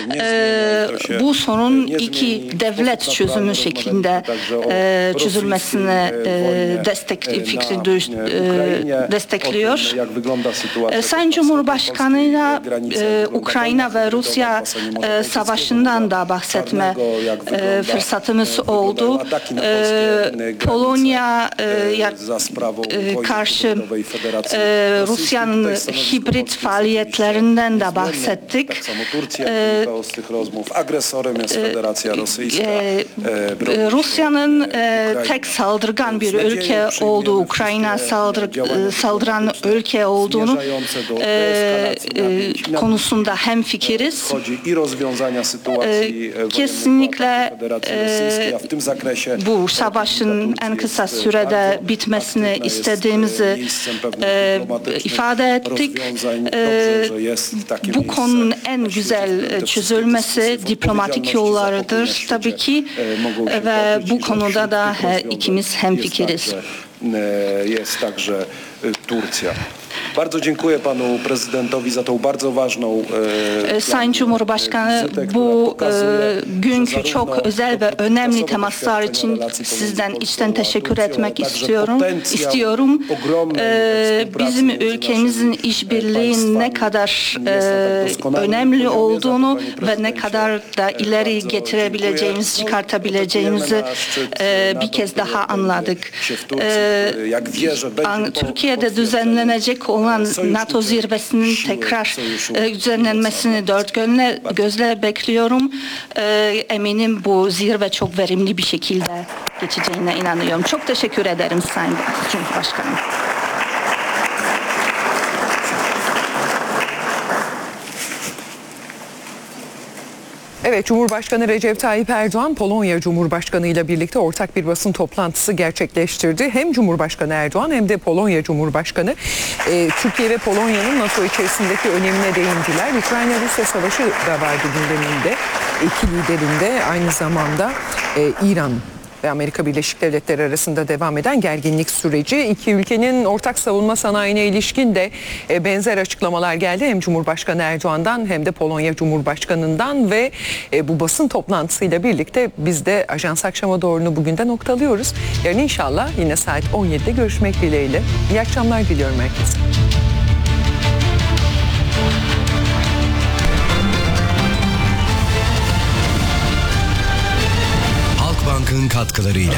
bu sorun iki devlet çözümü şeklinde çözülmesini destekliyor. Sayın Cumhurbaşkanı'yla Ukrayna ve Rusya savaşından da bahsetme fırsatımız oldu. Polonya'ya karşı Rusya'nın hibrit faaliyetlerinden de bahsettik. Rusya'nın tek saldırgan bir ülke olduğu, Ukrayna saldıran ülke olduğunu konusunda hemfikiriz. Kesinlikle bu savaşın en kısa sürede bitmesini istediğimizi ifade ettik. Bu konunun en güzel çözülmesi diplomatik yollardır tabii ki ve bu konuda da ikimiz hemfikiriz. Jest także Turcja. Bardzo dziękuję panu prezydentowi za tą bardzo ważną. Sayın Cumhurbaşkanı, bu günkü çok özel ve önemli temaslar için sizden içten teşekkür etmek istiyorum. Bizim ülkemizin işbirliği ne kadar önemli olduğunu ve ne kadar da ileri getirebileceğimizi, çıkartabileceğimizi bir kez daha anladık. Türkiye'de düzenlenecek olan NATO zirvesinin tekrar düzenlenmesini dört gözle bekliyorum. Eminim bu zirve çok verimli bir şekilde geçeceğine inanıyorum. Çok teşekkür ederim Sayın Cumhurbaşkanım. Evet, Cumhurbaşkanı Recep Tayyip Erdoğan, Polonya Cumhurbaşkanı ile birlikte ortak bir basın toplantısı gerçekleştirdi. Hem Cumhurbaşkanı Erdoğan hem de Polonya Cumhurbaşkanı Türkiye ve Polonya'nın NATO içerisindeki önemine değindiler. Ukrayna-Rusya savaşı da vardı gündeminde. İki liderin de aynı zamanda İran ve Amerika Birleşik Devletleri arasında devam eden gerginlik süreci. İki ülkenin ortak savunma sanayine ilişkin de benzer açıklamalar geldi. Hem Cumhurbaşkanı Erdoğan'dan hem de Polonya Cumhurbaşkanı'ndan ve bu basın toplantısıyla birlikte biz de Ajans Akşam'a doğru bugün de noktalıyoruz. Yarın inşallah yine saat 17'de görüşmek dileğiyle. İyi akşamlar diliyorum herkese. Halkbank'ın katkılarıyla.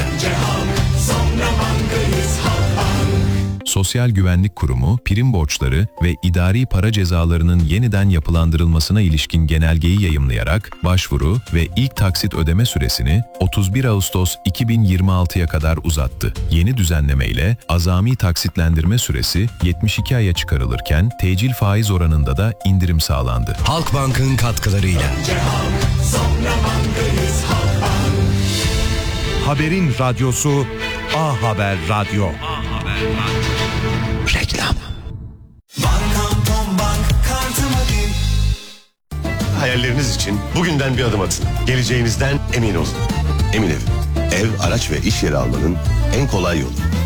Sosyal Güvenlik Kurumu, prim borçları ve idari para cezalarının yeniden yapılandırılmasına ilişkin genelgeyi yayımlayarak başvuru ve ilk taksit ödeme süresini 31 Ağustos 2026'ya kadar uzattı. Yeni düzenlemeyle azami taksitlendirme süresi 72 aya çıkarılırken tecil faiz oranında da indirim sağlandı. Halkbank'ın katkılarıyla. Haberin radyosu A Haber Radyo. Reklam. Hayalleriniz için bugünden bir adım atın. Geleceğinizden emin olun. Emin Ev, ev, araç ve iş yeri almanın en kolay yolu.